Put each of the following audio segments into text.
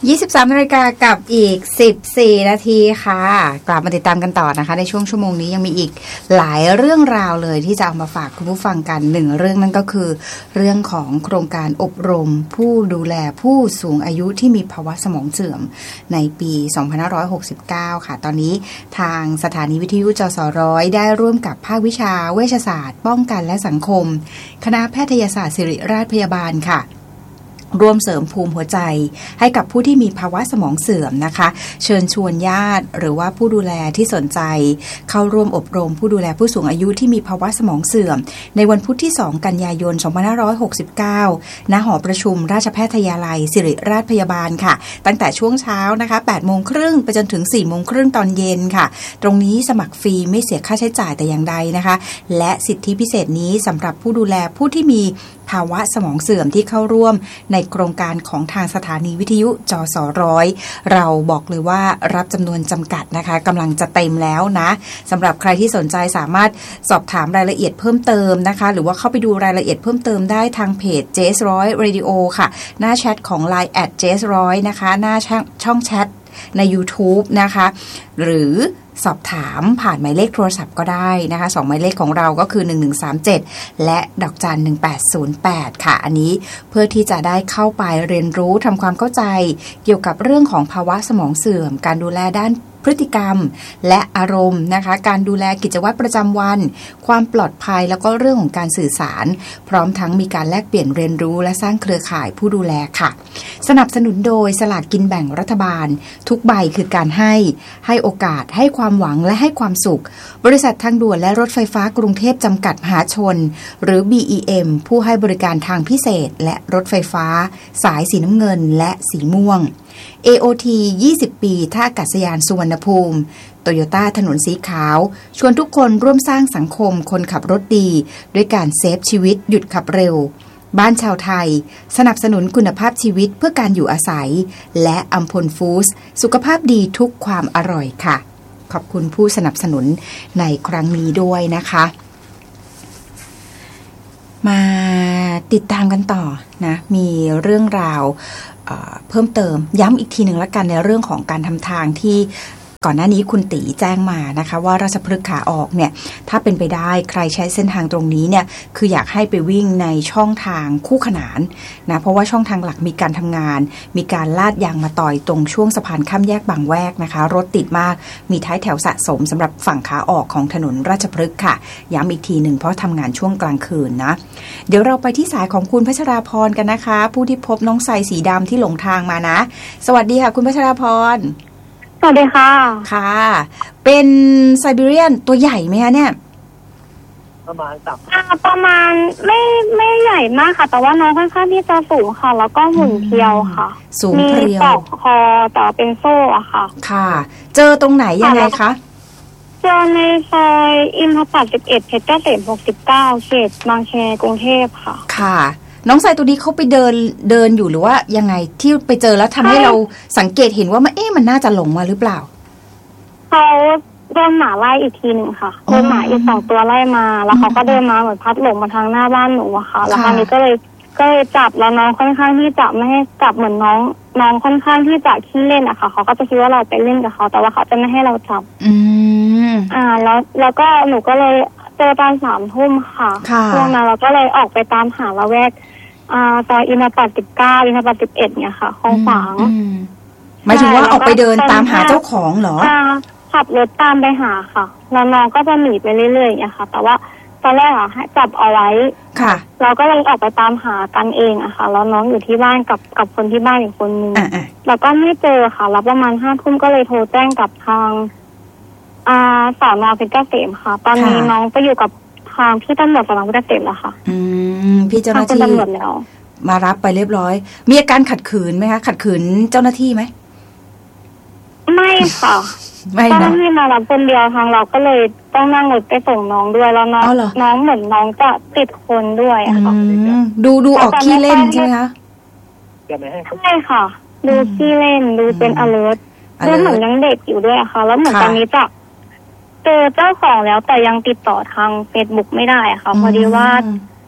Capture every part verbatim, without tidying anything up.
ยี่สิบสามนาฬิกากับอีกสิบสี่นาทีค่ะกลับมาติดตามกันต่อนะคะในช่วงชั่วโมงนี้ยังมีอีกหลายเรื่องราวเลยที่จะเอามาฝากคุณผู้ฟังกันหนึ่งเรื่องนั่นก็คือเรื่องของโครงการอบรมผู้ดูแลผู้สูงอายุที่มีภาวะสมองเสื่อมในปีสองพันห้าร้อยหกสิบเก้าค่ะตอนนี้ทางสถานีวิทยุจสร้อยได้ร่วมกับภาควิชาเวชศาสตร์ป้องกันและสังคมคณะแพทยศาสตร์ศิริราชพยาบาลค่ะร่วมเสริมภูมิหัวใจให้กับผู้ที่มีภาวะสมองเสื่อมนะคะเชิญชวนญาติหรือว่าผู้ดูแลที่สนใจเข้าร่วมอบรมผู้ดูแลผู้สูงอายุที่มีภาวะสมองเสื่อมในวันพุธที่สองกันยายนสองพันห้าร้อยหกสิบเก้าณหอประชุมราชแพทยาลัยศิริราชพยาบาลค่ะตั้งแต่ช่วงเช้านะคะ แปดโมงครึ่งไปจนถึง สี่โมงครึ่งตอนเย็นค่ะตรงนี้สมัครฟรีไม่เสียค่าใช้จ่ายแต่อย่างใดนะคะและสิทธิพิเศษนี้สำหรับผู้ดูแลผู้ที่มีภาวะสมองเสื่อมที่เข้าร่วมในโครงการของทางสถานีวิทยุจสร้อยเราบอกเลยว่ารับจำนวนจำกัดนะคะกำลังจะเต็มแล้วนะสำหรับใครที่สนใจสามารถสอบถามรายละเอียดเพิ่มเติมนะคะหรือว่าเข้าไปดูรายละเอียดเพิ่มเติมได้ทางเพจ เจ หนึ่งร้อย Radio ค่ะหน้าแชทของ ไลน์ แอท เจ หนึ่งร้อย นะคะหน้าช่องแชทใน YouTube นะคะหรือสอบถามผ่านหมายเลขโทรศัพท์ก็ได้นะคะสองหมายเลขของเราก็คือหนึ่งหนึ่งสามเจ็ดและดอกจันหนึ่งแปดศูนย์แปดค่ะอันนี้เพื่อที่จะได้เข้าไปเรียนรู้ทำความเข้าใจเกี่ยวกับเรื่องของภาวะสมองเสื่อมการดูแลด้านพฤติกรรมและอารมณ์นะคะการดูแลกิจวัตรประจำวันความปลอดภัยแล้วก็เรื่องของการสื่อสารพร้อมทั้งมีการแลกเปลี่ยนเรียนรู้และสร้างเครือข่ายผู้ดูแลค่ะสนับสนุนโดยสลากกินแบ่งรัฐบาลทุกใบคือการให้ให้โอกาสให้ความหวังและให้ความสุขบริษัททางด่วนและรถไฟฟ้ากรุงเทพจำกัดมหาชนหรือ บี อี เอ็ม ผู้ให้บริการทางพิเศษและรถไฟฟ้าสายสีน้ำเงินและสีม่วงเอ โอ ที ยี่สิบ ปีท่าอากาศยานสุวรรณภูมิโตโยต้าถนนสีขาวชวนทุกคนร่วมสร้างสังคมคนขับรถดีด้วยการเซฟชีวิตหยุดขับเร็วบ้านชาวไทยสนับสนุนคุณภาพชีวิตเพื่อการอยู่อาศัยและอัมพลฟู้ดสุขภาพดีทุกความอร่อยค่ะขอบคุณผู้สนับสนุนในครั้งนี้ด้วยนะคะมาติดตามกันต่อนะมีเรื่องราวเพิ่มเติมย้ำอีกทีหนึ่งละกันในเรื่องของการทำทางที่ก่อนหน้านี้คุณตีแจ้งมานะคะว่าราชพฤกษ์ขาออกเนี่ยถ้าเป็นไปได้ใครใช้เส้นทางตรงนี้เนี่ยคืออยากให้ไปวิ่งในช่องทางคู่ขนานนะเพราะว่าช่องทางหลักมีการทำงานมีการลาดยางมาต่อยตรงช่วงสะพานข้ามแยกบางแวกนะคะรถติดมากมีท้ายแถวสะสมสำหรับฝั่งขาออกของถนนราชพฤกษ์ค่ะย้ำอีกทีหนึ่งเพราะทำงานช่วงกลางคืนนะเดี๋ยวเราไปที่สายของคุณพัชราพรกันนะคะผู้ที่พบน้องไซสีดำที่หลงทางมานะสวัสดีค่ะคุณพัชราพรสวัสดีค่ะค่ะเป็นไซบีเรียนตัวใหญ่ไหมคะเนี่ยประมาณสักประมาณไม่ไม่ใหญ่มากค่ะแต่ว่าน้องค่อนข้างที่จะสูงค่ะแล้วก็หุ่นเพรียวค่ะสูงเพรียวมีปลอกคอแต่เป็นโซ่อะค่ะค่ะเจอตรงไหนยังไงคะเจอในซอยอินทปัตย์สิบเอ็ดเพชรเกษมหกสิบเก้าเขตบางแคกรุงเทพค่ะค่ะน้องไซตัวนี้เขาไปเดินเดินอยู่หรือว่ายังไงที่ไปเจอแล้วทำให้เราสังเกตเห็นว่ามันเอ๊ะมันน่าจะหลงมาหรือเปล่าเขาโดนหมาไล่อีกทีหนึ่งค่ะโดนหมาอีกสองตัวไล่มาแล้วเขาก็เดินมาเหมือนพัดหลงมาทางหน้าบ้านหนูอะค่ะแล้วคราวนี้ก็เลยก็เลยจับแล้วน้องค่อนข้างที่จะไม่ให้จับเหมือนน้องน้องค่อนข้างที่จะขี้เล่นอะค่ะเขาก็จะคิดว่าเราไปเล่นกับเขาแต่ว่าเขาจะไม่ให้เราจับอืมอ่าแล้วแล้วก็หนูก็เลยเจอตอนสามทุ่มค่ะช่วงนั้นเราก็เลยออกไปตามหาละแวกอ่าซอยอินทปัตย์สิบเก้าอินทปัตย์สิบเอ็ดเนี่ยค่ะคลองฝางหมายถึงว่าออกไปเดินตามหาเจ้าของเหรอขับรถตามไปหาค่ะแล้วน้องก็จะหนีไปเรื่อยๆอย่างเงี้ยค่ะแต่ว่าตอนแรกอ่ะให้จับเอาไว้ค่ะเราก็เลยออกไปตามหากันเองอะค่ะแล้วน้องอยู่ที่บ้านกับกับคนที่บ้านอีกคนนึงแล้วก็ไม่เจอค่ะแล้วประมาณห้าทุ่มก็เลยโทรแจ้งกับทางอ่าสอนอเพชรเกษมค่ะตอนนี้น้องไปอยู่กับทางพี่ตำรวจสอนอเพชรเกษมแล้วค่ะอืมพี่เจ้าหน้าที่มารับไปเรียบร้อยมีอาการขัดขืนไหมคะขัดขืนเจ้าหน้าที่ไหมไม่ค่ะไม่นะเจ้าหน้าที่มารับคนเดียวทางเราก็เลยต้องนั่งรถไปส่งน้องด้วยแล้วน้องน้องเหมือนน้องจะติดคนด้วยอะค่ะดูดูออกขี้เล่นใช่ไหมคะใช่ค่ะดูขี้เล่นดูเป็น alert ดูเหมือนยังเด็กอยู่ด้วยอะค่ะแล้วเหมือนตอนนี้จะเจอเจ้าของแล้วแต่ยังติดต่อทาง Facebook ไม่ได้ค่ะพอดีว่า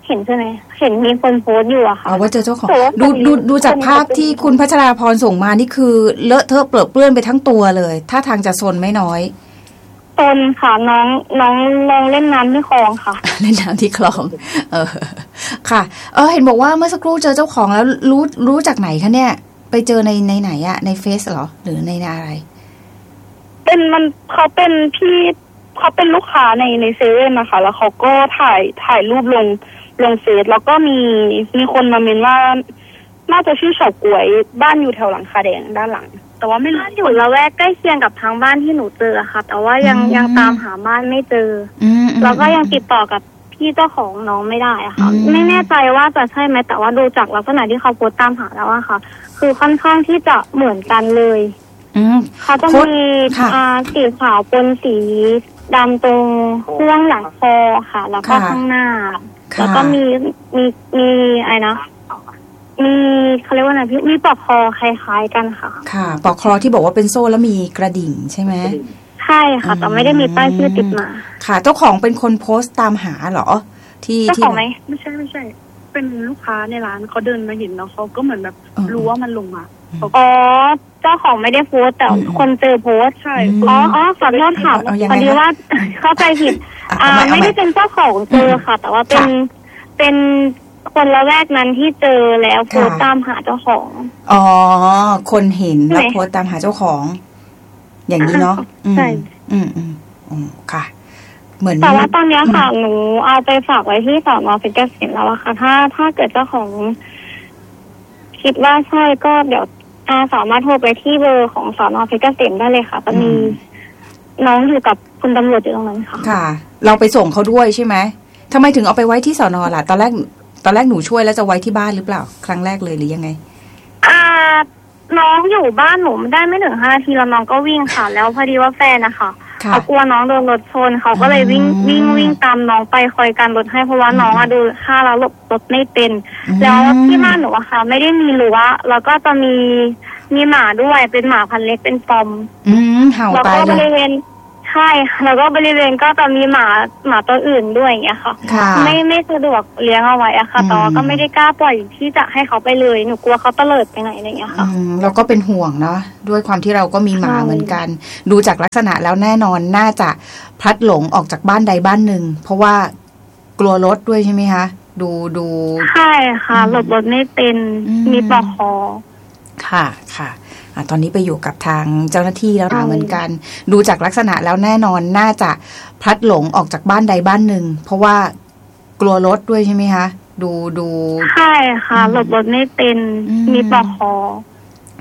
เห็นใช่ไหมเห็นมีคนโพสต์อยู่อะค่ะเอาว่าเจอเจ้าของแต่ว่าดูดูดูจากคนภาพที่คุณพัชราพรส่งมานี่คือเลอะเทอะเปรอะเปื้อนไปทั้งตัวเลยท่าทางจะซนไม่น้อยตนค่ะน้องน้องลองเล่นน้ำที่คลองค่ะเล่นน้ำที่คลอง เออค่ะเออเห็นบอกว่าเมื่อสักครู่เจอเจ้าของแล้วรู้รู้จากไหนคะเนี่ยไปเจอในในไหนอะในเฟซเหรอหรือในอะไรเป็นมันเขาเป็นพี่เขาเป็นลูกค้าในในเซเว่นนะคะแล้วเขาก็ถ่ายถ่ายรูปลงลงเฟซแล้วก็มีมีคนมาเมนว่าน่าจะชื่อเฉาก๊วยบ้านอยู่แถวหลังคาแดงด้านหลังแต่ว่าไม่รู้อยู่ละแวกใกล้เคียงกับทางบ้านที่หนูเจอค่ะแต่ว่ายังยังตามหาบ้านไม่เจอแล้วก็ยังติดต่อกับพี่เจ้าของน้องไม่ได้อะค่ะไม่แน่ใจว่าจะใช่ไหมแต่ว่าดูจากลักษณะที่เขาโพสต์ตามหาแล้วอะค่ะคือค่อนข้างที่จะเหมือนกันเลยเขาจะมีอ่าสีขาวปนสีดำตรงช่วงหลังคอค่ะแล้วก็ข้างหน้าแล้วก็มีมีมีอะไรนะมีเขาเรียกว่าอะไรพี่มีปลอกคอคล้ายๆกันค่ะค่ะปลอกคอที่บอกว่าเป็นโซ่แล้วมีกระดิ่งใช่ไหมใช่ค่ะแต่ไม่ได้มีป้ายชื่อติดมาค่ะเจ้าของเป็นคนโพสต์ตามหาเหรอที่เจ้าของไหมไม่ใช่ไม่ใช่เป็นลูกค้าในร้านเขาเดินมาเห็นแล้วเขาก็เหมือนแบบรู้ว่ามันลงมาอ๋อเจ้าของไม่ได้โพสต์แต่คนเจอโพสต์ใช่อ๋ออ๋อขอโทษค่ะพอดีว่าเข้าใจผิดอ่าไม่ได้เป็นเจ้าของเจอค่ะแต่ว่าเป็นเป็นคนละแวกนั้นที่เจอแล้วโพสต์ตามหาเจ้าของอ๋อคนเห็นแล้วโพสต์ตามหาเจ้าของอย่างนี้เนาะใช่อืมอืมอืมค่ะเหมือนแต่ว่าตอนนี้ค่ะหนูเอาไปฝากไว้ที่สอนอเพชรเกษมแล้วอะค่ะถ้าถ้าเกิดเจ้าของคิดว่าใช่ก็เดี๋ยวอาสามารถโทรไปที่เบอร์ของสอนอเพชรเกษมได้เลยค่ะตอนนี้น้องอยู่กับคุณตำรวจอยู่ตรงนั้นค่ะค่ะเราไปส่งเขาด้วยใช่ไหมทำไมถึงเอาไปไว้ที่สอนอล่ะตอนแรกตอนแรกหนูช่วยแล้วจะไว้ที่บ้านหรือเปล่าครั้งแรกเลยหรือยังไงอ่าน้องอยู่บ้านหนูได้ไม่ถึงห้านาทีแล้วน้องก็วิ่งค่ะแล้วพอดีว่าแฟนนะคะเขากลัวน้องโดนรถชนเขาก็เลยวิ่งวิ่งวิ่งตามน้องไปคอยกันรถให้เพราะว่าน้องอะดูท่าแล้วหลบรถไม่เป็นแล้วที่บ้านหนูอะค่ะไม่ได้มีรั้วแล้วก็จะมีมีหมาด้วยเป็นหมาพันธุ์เล็กเป็นปอมอืมเห่าไปแล้วก็บริเวณใช่แล้วก็บริเวณก็จะมีหมาหมาตัวอื่นด้วยอย่างเงี้ยค่ะไม่ไม่สะดวกเลี้ยงเอาไว้อะค่ะแต่ก็ไม่ได้กล้าปล่อยที่จะให้เขาไปเลยหนูกลัวเขาเตลิดไปไหนอะไรอย่างเงี้ยค่ะเราก็เป็นห่วงเนาะด้วยความที่เราก็มีหมาเหมือนกันดูจากลักษณะแล้วแน่นอนน่าจะพลัดหลงออกจากบ้านใดบ้านหนึ่งเพราะว่ากลัวรถด้วยใช่ไหมคะดูดูใช่ค่ะหลบรถไม่เป็นมีปลอกคอค่ะค่ะตอนนี้ไปอยู่กับทางเจ้าหน้าที่แล้วเหมือนกันดูจากลักษณะแล้วแน่นอนน่าจะพลัดหลงออกจากบ้านใดบ้านหนึ่งเพราะว่ากลัวรถด้วยใช่ไหมคะดูดูใช่ค่ะหลบรถไม่เป็นมีปลอกคอ